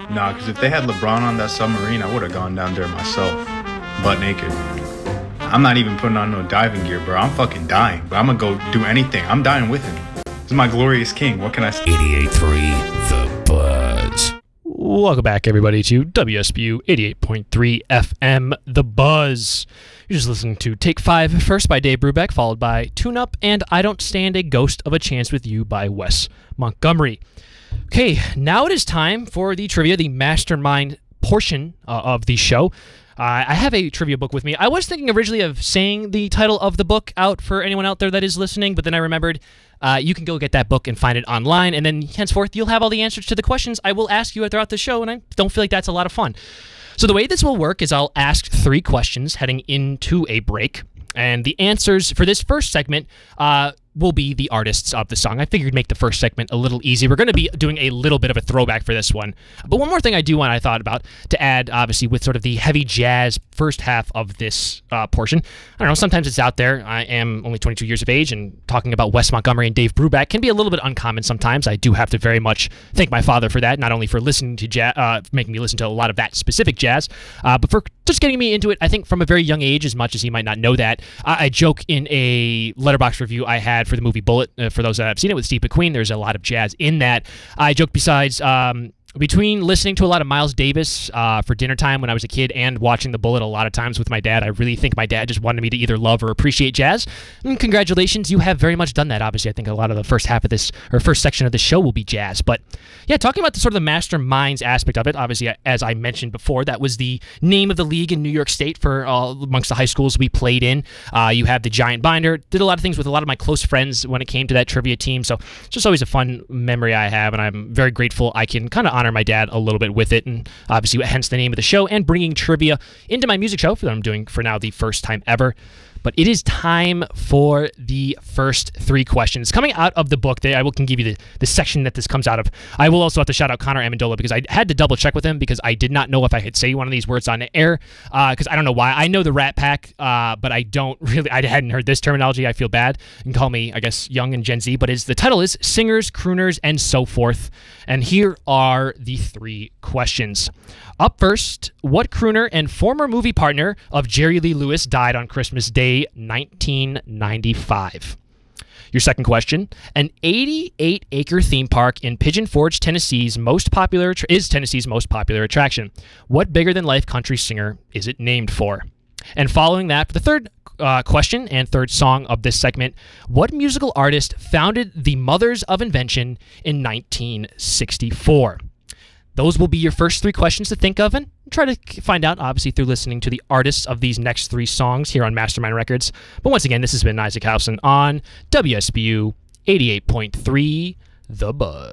Nah, because if they had LeBron on that submarine, I would have gone down there myself, butt naked. I'm not even putting on no diving gear, bro. I'm fucking dying, but I'm gonna go do anything. I'm dying with him. This is my glorious king. What can I say? 88.3 The Buzz. Welcome back, everybody, to WSBU 88.3 FM, The Buzz. You're just listening to Take 5 first by Dave Brubeck, followed by Tune Up and I Don't Stand a Ghost of a Chance with You by Wes Montgomery. Okay, now it is time for the trivia, the mastermind portion of the show. I have a trivia book with me. I was thinking originally of saying the title of the book out for anyone out there that is listening, but then I remembered you can go get that book and find it online, and then henceforth you'll have all the answers to the questions I will ask you throughout the show, and I don't feel like that's a lot of fun. So the way this will work is I'll ask 3 questions heading into a break, and the answers for this first segment will be the artists of the song. I figured make the first segment a little easy. We're going to be doing a little bit of a throwback for this one. But one more thing I thought about to add, obviously, with sort of the heavy jazz first half of this portion. I don't know, sometimes it's out there. I am only 22 years of age, and talking about Wes Montgomery and Dave Brubeck can be a little bit uncommon sometimes. I do have to very much thank my father for that, not only for listening to jazz, making me listen to a lot of that specific jazz, but for just getting me into it, I think, from a very young age, as much as he might not know that. I joke in a Letterboxd review I had for the movie Bullet, for those that have seen it with Steve McQueen, there's a lot of jazz in that. I joke besides between listening to a lot of Miles Davis for dinner time when I was a kid and watching The Bullet a lot of times with my dad, I really think my dad just wanted me to either love or appreciate jazz. And congratulations, you have very much done that. Obviously, I think a lot of the first half of this, or first section of the show, will be jazz. But yeah, talking about the sort of the masterminds aspect of it, obviously, as I mentioned before, that was the name of the league in New York State for amongst the high schools we played in. You have the Giant Binder. Did a lot of things with a lot of my close friends when it came to that trivia team. So it's just always a fun memory I have, and I'm very grateful I can kind of honor my dad a little bit with it, and obviously hence the name of the show, and bringing trivia into my music show that I'm doing for now the first time ever. But it is time for the first 3 questions coming out of the book. I can give you the section that this comes out of. I will also have to shout out Connor Amendola because I had to double check with him because I did not know if I could say one of these words on air because I don't know why. I know the Rat Pack, but I hadn't heard this terminology. I feel bad. You can call me, I guess, young and Gen Z, but the title is Singers, Crooners, and So Forth. And here are the 3 questions. Up first, what crooner and former movie partner of Jerry Lee Lewis died on Christmas Day, 1995? Your second question, an 88-acre theme park in Pigeon Forge, Tennessee's most popular attraction. What bigger-than-life country singer is it named for? And following that, for the third question and third song of this segment, what musical artist founded the Mothers of Invention in 1964? Those will be your first 3 questions to think of and try to find out, obviously, through listening to the artists of these next 3 songs here on Mastermind Records. But once again, this has been Isaac Howson on WSBU 88.3 The Buzz.